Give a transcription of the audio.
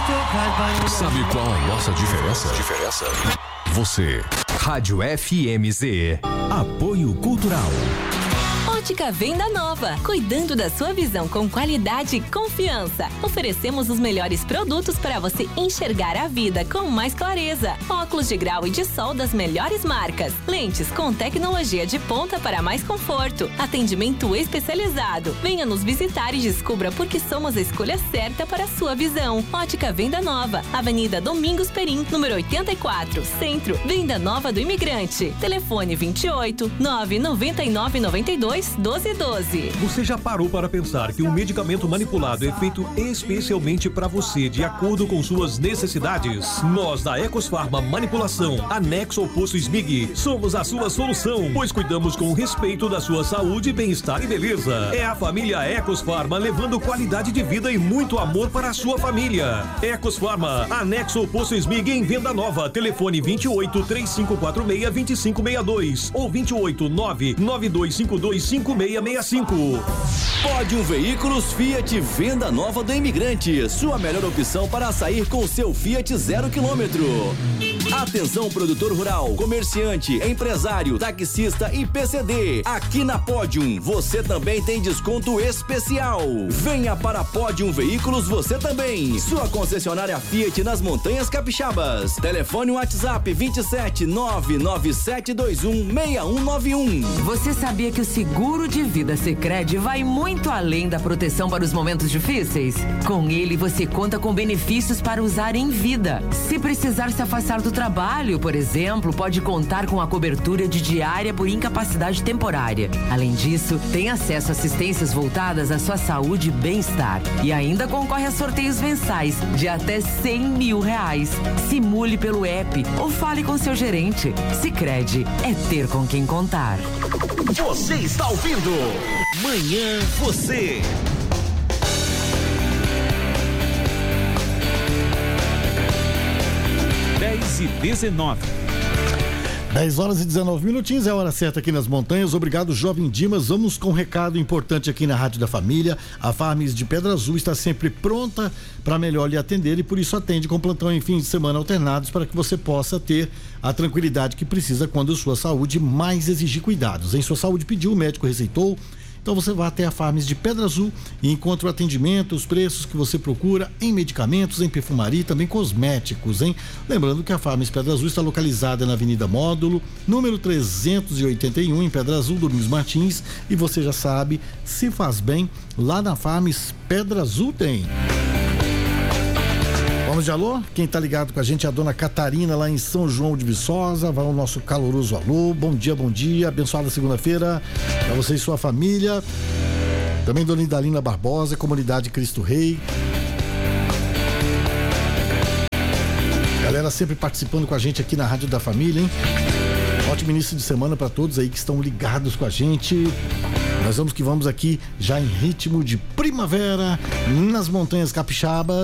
Sabe qual a nossa diferença? Você. Rádio FMZ. Apoio Cultural. Ótica Venda Nova, cuidando da sua visão com qualidade e confiança. Oferecemos os melhores produtos para você enxergar a vida com mais clareza. Óculos de grau e de sol das melhores marcas. Lentes com tecnologia de ponta para mais conforto. Atendimento especializado. Venha nos visitar e descubra por que somos a escolha certa para a sua visão. Ótica Venda Nova, Avenida Domingos Perim, número 84, Centro, Venda Nova do Imigrante. Telefone 28 999 92 1212. Você já parou para pensar que um medicamento manipulado é feito especialmente para você, de acordo com suas necessidades? Nós da Ecosfarma Manipulação, anexo ao posto Smig, somos a sua solução, pois cuidamos com respeito da sua saúde, bem-estar e beleza. É a família Ecosfarma levando qualidade de vida e muito amor para a sua família. Ecosfarma, anexo ao posto Smig em Venda Nova. Telefone 28 3546 2562 ou 28 99252 5665. Pódium Veículos Fiat Venda Nova do Imigrante, sua melhor opção para sair com seu Fiat 0 km. Atenção, produtor rural, comerciante, empresário, taxista e PCD. Aqui na Pódium você também tem desconto especial. Venha para Pódium Veículos você também. Sua concessionária Fiat nas Montanhas Capixabas. Telefone WhatsApp 27 99721 6191. Você sabia que o seguro de vida Sicredi vai muito além da proteção para os momentos difíceis? Com ele você conta com benefícios para usar em vida. Se precisar se afastar do trabalho, por exemplo, pode contar com a cobertura de diária por incapacidade temporária. Além disso, tem acesso a assistências voltadas à sua saúde e bem-estar. E ainda concorre a sorteios mensais de até R$100 mil. Simule pelo app ou fale com seu gerente. Sicredi é ter com quem contar. Você está ouvindo Manhã Você. E 19. 10 horas e 19 minutinhos, é a hora certa aqui nas montanhas. Obrigado, Jovem Dimas. Vamos com um recado importante aqui na Rádio da Família. A Farms de Pedra Azul está sempre pronta para melhor lhe atender e por isso atende com plantão em fins de semana alternados para que você possa ter a tranquilidade que precisa quando sua saúde mais exigir cuidados. Em sua saúde pediu, o médico receitou. Então você vai até a Farms de Pedra Azul e encontra o atendimento, os preços que você procura em medicamentos, em perfumaria e também cosméticos, hein? Lembrando que a Farms Pedra Azul está localizada na Avenida Módulo, número 381, em Pedra Azul, Domingos Martins. E você já sabe, se faz bem, lá na Farms Pedra Azul tem. Vamos de alô? Quem tá ligado com a gente é a dona Catarina, lá em São João de Viçosa. Vai o nosso caloroso alô. Bom dia, abençoada segunda-feira para você e sua família. Também dona Idalina Barbosa, Comunidade Cristo Rei. Galera sempre participando com a gente aqui na Rádio da Família, hein? Ótimo início de semana para todos aí que estão ligados com a gente. Nós vamos aqui já em ritmo de primavera nas Montanhas Capixabas.